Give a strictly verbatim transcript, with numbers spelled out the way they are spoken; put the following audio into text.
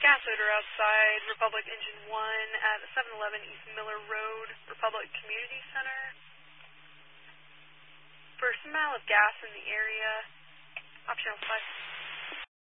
gas odor outside Republic Engine one at seven eleven East Miller Road, Republic Community Center. For smell of gas in the area, optional five